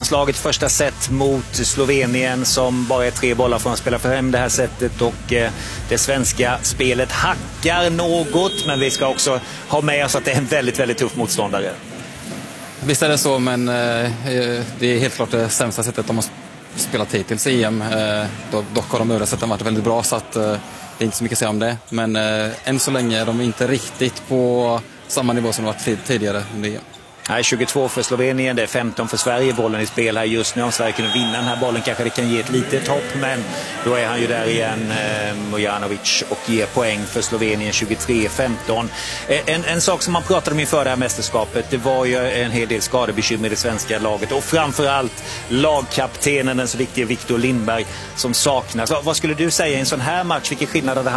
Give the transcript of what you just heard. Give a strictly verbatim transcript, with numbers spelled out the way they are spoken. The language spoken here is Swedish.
damlandslaget första set mot Slovenien som bara är tre bollar från att spela för hem det här sättet, och eh, det svenska spelet hackar något, men vi ska också ha med oss att det är en väldigt, väldigt tuff motståndare. Visst är det så, men eh, det är helt klart det sämsta sättet de har spelat hittills i E M. Eh, dock har de övriga sätten varit väldigt bra, så att, eh, det är inte så mycket att säga om det. Men eh, än så länge är de inte riktigt på samma nivå som de varit tidigare under E M. Nej, tjugotvå för Slovenien, det är femton för Sverige. Bollen i spel här just nu. Om Sverige kunde vinna den här bollen kanske det kan ge ett litet hopp, men då är han ju där igen, eh, Mojanovic, och ger poäng för Slovenien, tjugotre femton. Eh, en, en sak som man pratade om inför det här mästerskapet, det var ju en hel del skadebekymmer i det svenska laget, och framförallt lagkaptenen, den så viktiga Victor Lindberg, som saknas. Vad, vad skulle du säga i en sån här match? Vilken skillnad hade han